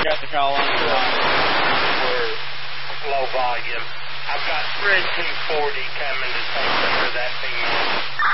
got the call on the line. For low volume. I've got 3240 coming to take care of that female.